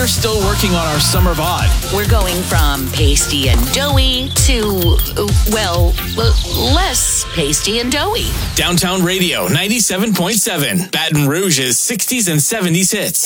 we're still working on our summer VOD. We're going from pasty and doughy to, less pasty and doughy. Downtown Radio 97.7, Baton Rouge's 60s and 70s hits.